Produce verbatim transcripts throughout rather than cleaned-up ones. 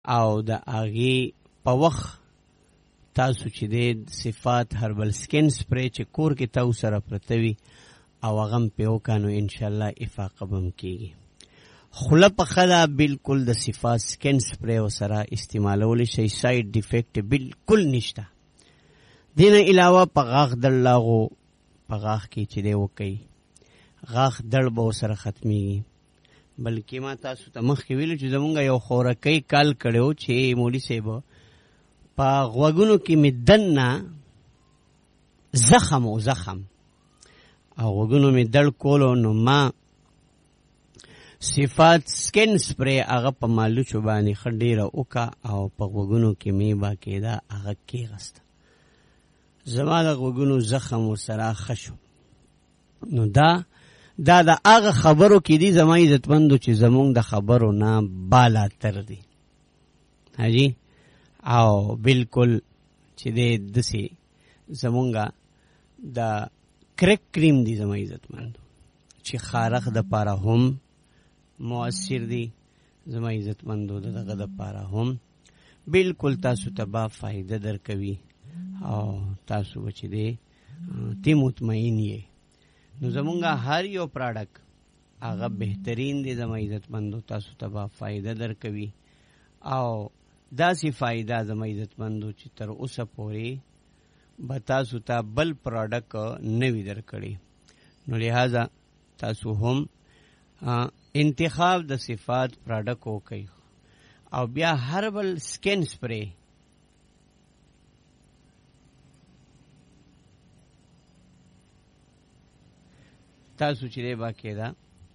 او د هغې په وخت تاسو چې دی صفات هربل سکن سپری چې کور کې تاسو سره پرته وي او هغه هم پې وکړه نو انشاءالله افاقه به هم کېږي. خوله پخه ده بلکل د صفات سکن سپری ورسره استعمالولی شئ، سایډ ډیفیکټ بلکل نشته. دې نه علاوه په غاښ دړ لاغو په غاښ کې چې دی وکئ، غاښ دړ به ورسره ختمیږي. بلکې ما تاسو ته مخکې ویلو چې زمونږ یو خورکۍ کال کړی و چې مولي صاحب په غوږونو کې مې دننه زخم و زخم او غوږونو مې دړ کولو، نو ما صفات سکن سپری هغه په مالوچو باندې ښه ډېره وکړه او په غوږونو کې مې باقاعده هغه کېغسته. زما د غوږونو زخم ورسره ښه شو. نو دا دا د هغه خبرو کې دي زما عزتمندو چې زمونږ د خبرو نه بالاتر دي حاجي، او بلکل چې دی داسې زمونږ د کرک کریم دي زما عزتمندو چې خارق د پاره هم مؤثر دي، زما عزتمندو دغه د پاره هم بلکل تاسو ته به فایده درکوي او تاسو به چې دی تی مطمئن یې. نو زمونږ هر یو پراډکټ هغه بهترین دی زما عزتمندو، تاسو ته به فایده درکوي او داسې فایده زما عزتمندو چې تر اوسه پورې به تاسو ته بل پراډکټ نه وي درکړی. نو لہذا تاسو هم انتخاب د صفات پراډکټ وکئ او بیا هربل سکن سپری تاسو چې دی باقاعده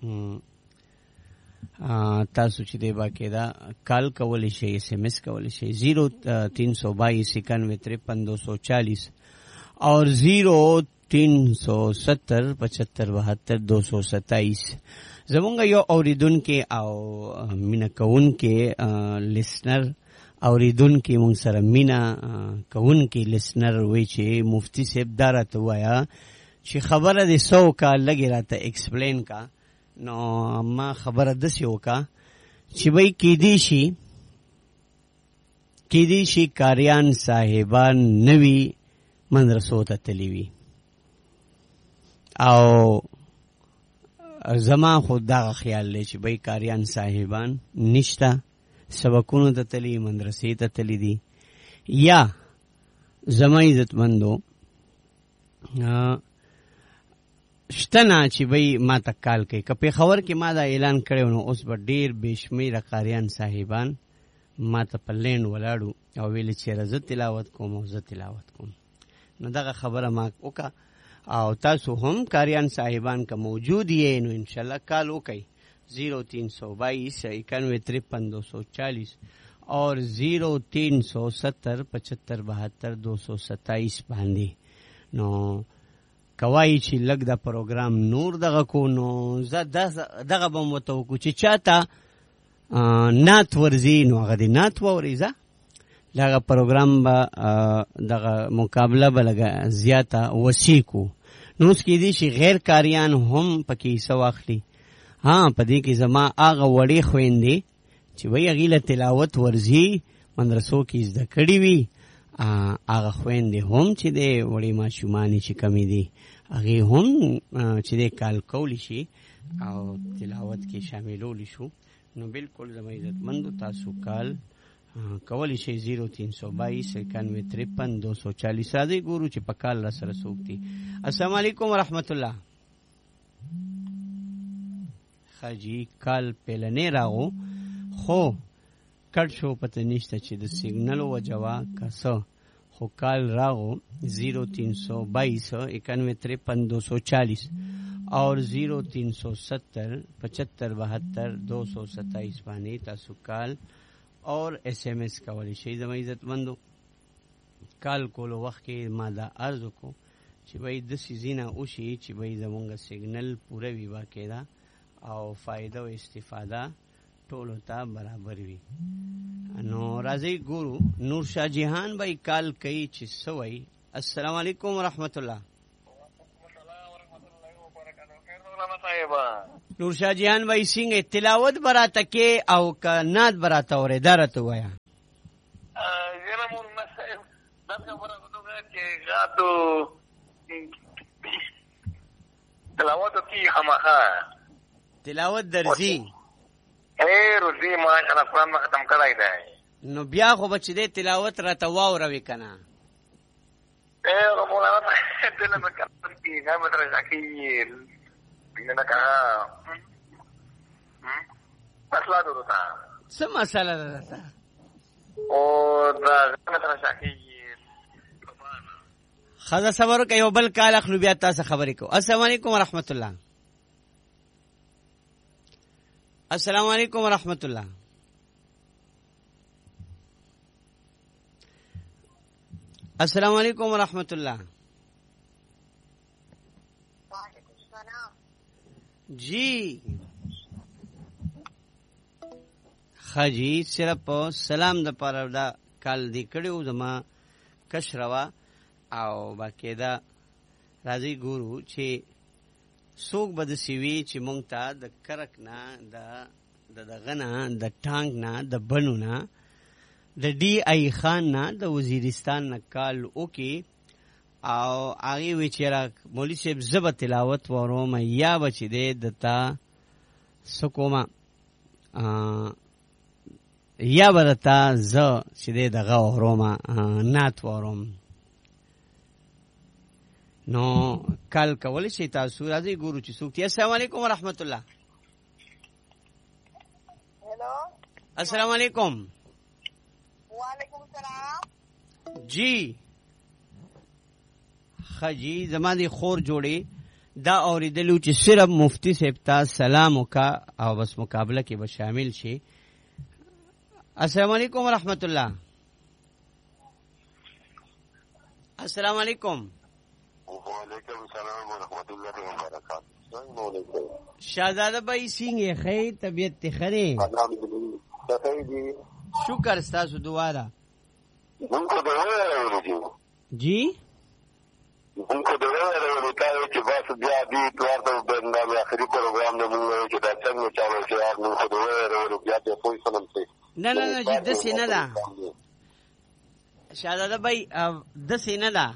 تاسو چې دی باقاعده کال کولی شئ، ایس ایم ایس کولی شئ زیرو تین سو بائیس اکانوے ترپن دو سو چالیس اور زیرو تین سو ستر پچہتر بہتر دو سو ستائیس. زمونږ یو اوریدونکي او مینه کوونکي لسنر اوریدونکي مونږ سره مینه کوونکي لسنر وایي چې مفتی صاحب دا راته ووایه چې خبره دې سو کا لګې راته ایکسپلین کا. نو ما خبره داسې وکړه چې بھئی کیدی شي کیدی شي کاریان صاحبان نوي مدرسو ته تللی وي او زما خو دغه خیال دی چې بھئی کاریان صاحبان نشته، سبقونو ته تللی مدرسې ته تللی دي، یا زما عزتمندو شتنه چې بھئی ما ته کال کوي. که پېښور کې ما دا اعلان کړی نو اوس به ډېر بېشمېره قاریان صاحبان ما ته په لینډ ولاړو او ویلې چې زه تلاوت کوم او زه تلاوت کوم. نو دغه خبره ما وکړه او تاسو هم قاریان صاحبان که موجود یې نو انشاءالله کال وکئ زیرو تین سو بائیس اکانوے ترپن دو سو چالیس اور زیرو تین سو ستر پچہتر بہتر دو سو ستائیس باندې. نو کوای چې لږ د پروګرام نور دغه کو نو زه دغه به م ورته وکړو چې چا ته نعت ورځي نو هغه د نعت واوري، زه دغه پروګرام به دغه مقابله به لږه زیاته وسیع کو. نو اوس کیدی شي غیر کاریان هم پکې حصه واخلي. ها په دې کې زما هغه وړې خویندې چې وایي هغې له تلاوت ورځي مدرسو کې زده کړي وي، هغه خویندې هم چې دی وړې ماشومانې چې کمې دي هغې هم چې دی کال کولی شي او تلاوت کې شاملولی شو. نو بالکل زما عزتمندو تاسو کال کولی شئ زیرو تین سو بائیس اکانوے ترپن دو سو چالیس. راځئ ګورو چې په کال را سره څوک دي. السلام علیکم ورحمت الله. ښه جي کال پیلنې راغو خو کټ شو، پته نشته چې د سیګنل وجه وه که څه، خو کال راغو زیرو تین سو بائیس اکانوے ترپن دو سو چالیس اور زیرو تین سو ستر پچہتر بہتر دو سو ستائیس باندې تاسو کال اور ایس ایم ایس کولی شئ. زما عزتمندو کال کولو وخت کې ما دا عرض وکړو چې بھئی داسې ځینه وشي چې بھئی زمونږ سیګنل پوره وي باقاعده او فایده او استفاده ټولو ته برابر وي. نو راځئ ګورو نور شاه جهان بھائی کال کوي چې څه وایي. السلام علیکم ورحمت الله. نور شاه جهان وای څنګه تلاوت براته کې او کنات براته اورې درته وایا یره مون مسائل دا خبره کومه چې غاتو تلاوت کی همها تلاوت درځي اے روزي ما انا قرآن ما ختم کړای دی نو بیا خو بچ دې تلاوت را ته واوروي کنه اے مولانا دل میں کر کی ہے مدرسہ کی نه کا مسئلہ دو تا څه مسئله ده او دا مدرسہ کی خدا صبر کوي او بل کال اخلو بیا تاسو خبرې کو. السلام علیکم ورحمت الله. السلام علیکم ورحمت الله. السلام علیکم ورحمت الله. جی خاجی صرف سلام د پاره دا کال دی کړو زما کشروا او باقاعده راځي ګورو چې څوک به د سیوي چې مونږ ته د کرک نه د دغه نه د ټانګ نه د بنو نه د ډي آی خان نه د وزیرستان نه کال وکي او هغه وی چې را مولوی صاحب زب تلاوت وروم یا بچ دې دتا سکوما یا برتا ز چې دې دغه وروم نات وروم نو کال کول شي تاسو راځي ګورو چې څوک. السلام علیکم ورحمت الله. हेलो السلام علیکم. वालेकुम सलाम. जी خجی زما دی خور جوړي دا اوریدلو چې صرف مفتی صاحب ته سلام وکا او بس مقابله کې به شامل شي. السلام علیکم ورحمت الله. السلام علیکم. وعلیکم السلام ورحمۃ اللہ وبرکاتہ. شہزادہ بھائی سنگه خیر طبیعت ته خره الحمدلله خیر دی شکر تاسو دعا ده. مونږ ته وایو جی مونږ ته وایو چې بس بیا دې توار ته د اخري پروګرام نه مونږ چې دا څنګه چالو شي مونږ ته وایو بیا ته کوئی سلام سي نه نه نه جد سینه ده شهزاده بھائی د سینه ده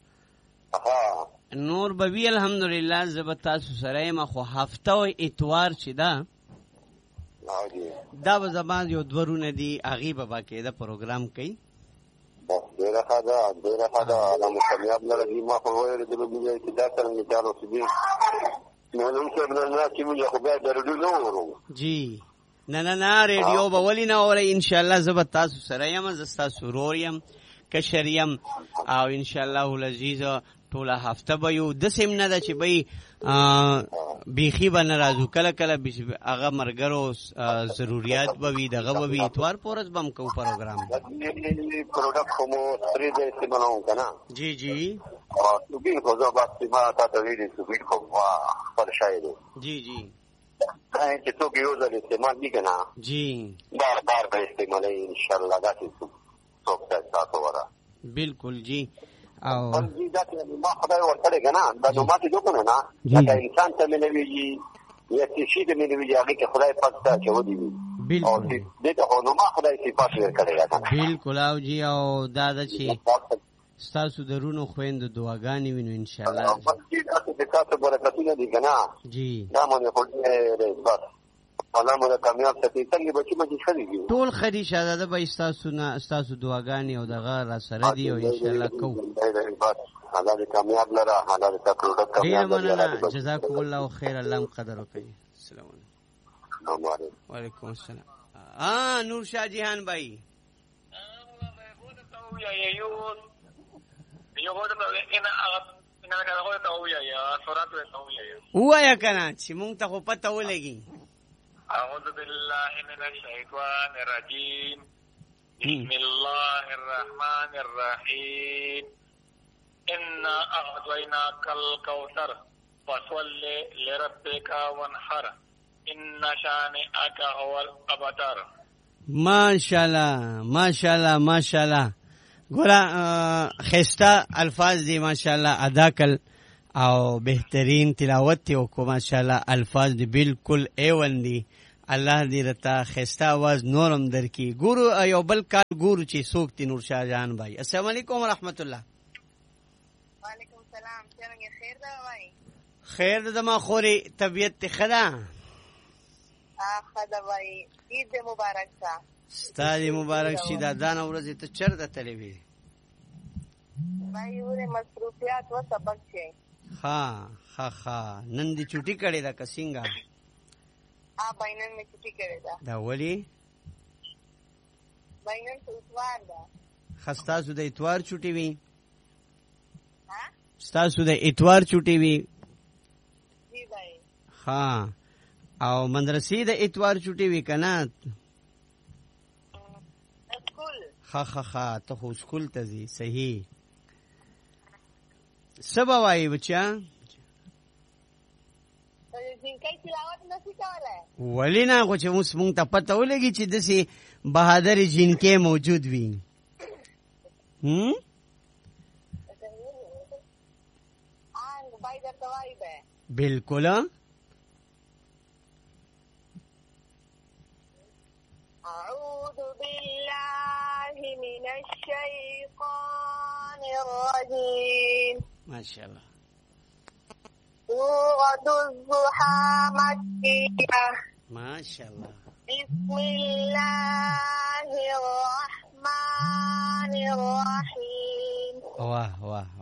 نور بوی الحمدلله زبتا سره ما خو هفته او اتوار چې دا دا به زمان یو دورونه دی اغي بابا کې دا پروګرام کوي بس ډیره خدا ډیره خدا علامه کامیاب لره دی ما خو وایره د لوبي چې دا څنګه چالو شي نو نن څه نه چې موږ خو به درډو نه ورو جی نه نه نه ریډیو به ولې نه اوري ان شاء الله زبتا سره یم زستا سروریم کشریم او ان شاء الله العزیز ټوله هفته به یو د سیم نه ده چې به بیخي به نه راځو کله کله هغه مرګرو ضروریات به وي دغه به وي اتوار پورز به هم کوو پروګرام پروډکټ خو مو سری دی استعمالوم که نه جی جی سوبین خو زه بس ما تا ته ویلي سوبین خو خپل شی دی جی جی چې څوک یو ځل استعمال دي که نه جی بار بار به استعمالوي انشاءالله داسې څوک ته تاسو وره بالکل جی او دا ما خدای ورکړی که نه دا نو ماتې جو که نه نه لکه انسان ته ملوېږي یا شي ته ملوېږي هغې کې خدای پاک ته اچولي وي او دې ته خو نو ما خدای صفات ورکړی ده که نه بالکل او جی او دا ده چې ستاسو درونو خویندو دعاګانې وي نو انشاءالله داسې تاسو برکتونه دي که نه جی دا مونې خو ډېر بس الله مو کامیاب ساتي څنګه بچي مچي خري دي ټول خري شهزاده به تاسو نه تاسو دعاګانې او دغه را سره دی او ان شاء الله کو الله دې کامیاب لره الله دې تاسو کامیاب لره جزاکم الله خیر الله قدر وکړي. السلام علیکم. وعلیکم السلام. ها نور شاه جهان بھائی وایا کنه چې مونږ ته خو پته ولګي. أعوذ بالله من الشيطان الرجيم بسم الله الرحمن الرحيم إنا أعطيناك الكوثر فصل لربك وانحر إن شانئك هو الأبتر. ماشاءالله ماشاءالله ماشاءالله ګورا خستا الفاظ دي ماشاءالله ادا کل او بهترین تلاوت ته وکړو ماشاءالله الفاظ دې بالکل ایون دي الله دې رتا خسته आवाज نورم درکې ګورو یو بل کال ګورو چې څوک تی نور شاه جان بھائی السلام علیکم ورحمت الله وعلیکم السلام څنګه خیر ده وای خیر ده ما خوري طبیعت ته خدا ا خدا وای عید مبارک تا ستاسو مبارک شي دا دان ورځ ته چرته تلې وي وای ورې مصروفیات و سبق شي ها ها ها نن دې چټي کړې دا کسینګا ا باینن می چټي کړې دا دا ولی باینن څه اتوار ده خستاسو د اتوار چټي وي ها ستاسو د اتوار چټي وي جی بھائی ها او مدرسې د اتوار چټي وي کنه سکول ها ها ها ته خو سکول ته ځي صحیح سبا وای بچا جنکای تلاوت نشي کولای ولی نه خو چې اوس مونږ ته پته ولګي چې داسې بهادر جنکې موجود وي هم آنګ بای درته وایي به بالکل أعوذ بالله من الشيطان الرجيم ما شاء الله سورة الضحى مكية ما شاء الله بسم الله الرحمن الرحيم واه واه